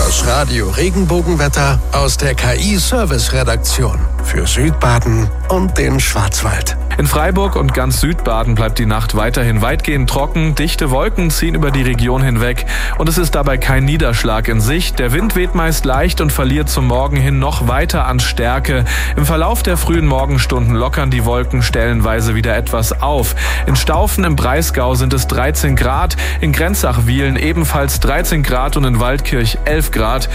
Das Radio Regenbogenwetter aus der KI-Service-Redaktion für Südbaden und den Schwarzwald. In Freiburg und ganz Südbaden bleibt die Nacht weiterhin weitgehend trocken. Dichte Wolken ziehen über die Region hinweg und es ist dabei kein Niederschlag in Sicht. Der Wind weht meist leicht und verliert zum Morgen hin noch weiter an Stärke. Im Verlauf der frühen Morgenstunden lockern die Wolken stellenweise wieder etwas auf. In Staufen im Breisgau sind es 13 Grad, in Grenzach-Wiehlen ebenfalls 13 Grad und in Waldkirch 11 Grad.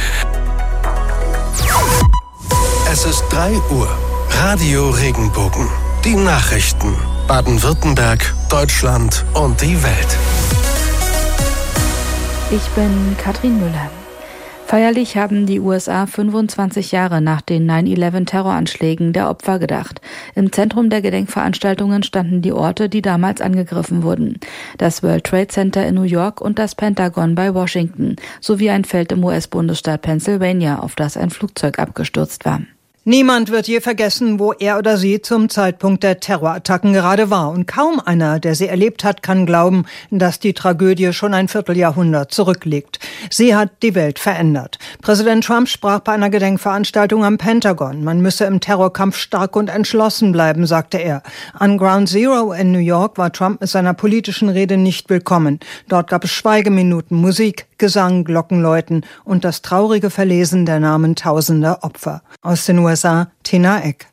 Es ist 3 Uhr. Radio Regenbogen. Die Nachrichten. Baden-Württemberg, Deutschland und die Welt. Ich bin Katrin Müller. Feierlich haben die USA 25 Jahre nach den 9/11-Terroranschlägen der Opfer gedacht. Im Zentrum der Gedenkveranstaltungen standen die Orte, die damals angegriffen wurden. Das World Trade Center in New York und das Pentagon bei Washington, sowie ein Feld im US-Bundesstaat Pennsylvania, auf das ein Flugzeug abgestürzt war. Niemand wird je vergessen, wo er oder sie zum Zeitpunkt der Terrorattacken gerade war. Und kaum einer, der sie erlebt hat, kann glauben, dass die Tragödie schon ein Vierteljahrhundert zurückliegt. Sie hat die Welt verändert. Präsident Trump sprach bei einer Gedenkveranstaltung am Pentagon. Man müsse im Terrorkampf stark und entschlossen bleiben, sagte er. An Ground Zero in New York war Trump mit seiner politischen Rede nicht willkommen. Dort gab es Schweigeminuten, Musik, Gesang, Glockenläuten und das traurige Verlesen der Namen tausender Opfer. Aus den USA, Tina Eck.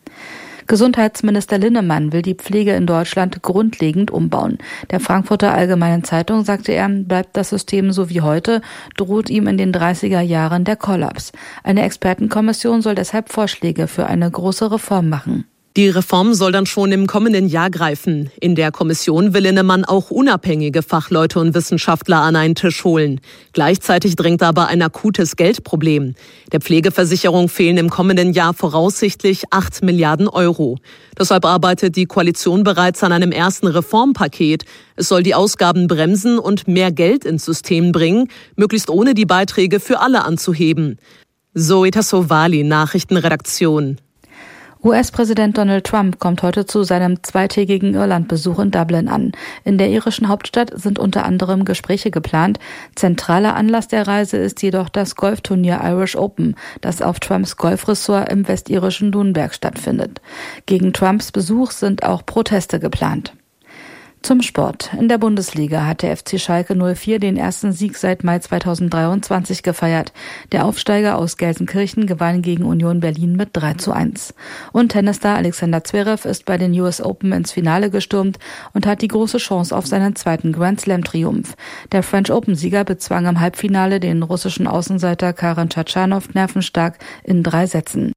Gesundheitsminister Linnemann will die Pflege in Deutschland grundlegend umbauen. Der Frankfurter Allgemeinen Zeitung sagte er, bleibt das System so wie heute, droht ihm in den 30er Jahren der Kollaps. Eine Expertenkommission soll deshalb Vorschläge für eine große Reform machen. Die Reform soll dann schon im kommenden Jahr greifen. In der Kommission will Linnemann auch unabhängige Fachleute und Wissenschaftler an einen Tisch holen. Gleichzeitig drängt aber ein akutes Geldproblem. Der Pflegeversicherung fehlen im kommenden Jahr voraussichtlich 8 Milliarden Euro. Deshalb arbeitet die Koalition bereits an einem ersten Reformpaket. Es soll die Ausgaben bremsen und mehr Geld ins System bringen, möglichst ohne die Beiträge für alle anzuheben. Zoe Tassovali, Nachrichtenredaktion. US-Präsident Donald Trump kommt heute zu seinem zweitägigen Irlandbesuch in Dublin an. In der irischen Hauptstadt sind unter anderem Gespräche geplant. Zentraler Anlass der Reise ist jedoch das Golfturnier Irish Open, das auf Trumps Golfressort im westirischen Doonberg stattfindet. Gegen Trumps Besuch sind auch Proteste geplant. Zum Sport. In der Bundesliga hat der FC Schalke 04 den ersten Sieg seit Mai 2023 gefeiert. Der Aufsteiger aus Gelsenkirchen gewann gegen Union Berlin mit 3:1. Und Tennisstar Alexander Zverev ist bei den US Open ins Finale gestürmt und hat die große Chance auf seinen zweiten Grand Slam-Triumph. Der French Open-Sieger bezwang im Halbfinale den russischen Außenseiter Karen Tschatschanow nervenstark in 3 Sätzen.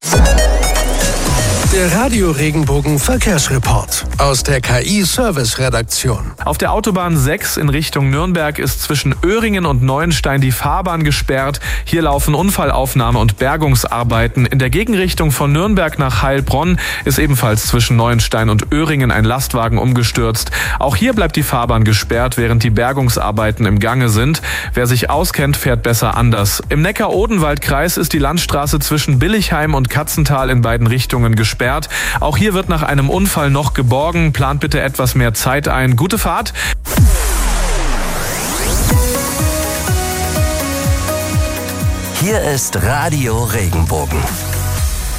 Der Radio Regenbogen Verkehrsreport aus der KI-Service-Redaktion. Auf der Autobahn 6 in Richtung Nürnberg ist zwischen Öhringen und Neuenstein die Fahrbahn gesperrt. Hier laufen Unfallaufnahme- und Bergungsarbeiten. In der Gegenrichtung von Nürnberg nach Heilbronn ist ebenfalls zwischen Neuenstein und Öhringen ein Lastwagen umgestürzt. Auch hier bleibt die Fahrbahn gesperrt, während die Bergungsarbeiten im Gange sind. Wer sich auskennt, fährt besser anders. Im Neckar-Odenwald-Kreis ist die Landstraße zwischen Billigheim und Katzental in beiden Richtungen gesperrt. Auch hier wird nach einem Unfall noch geborgen. Plant bitte etwas mehr Zeit ein. Gute Fahrt! Hier ist Radio Regenbogen.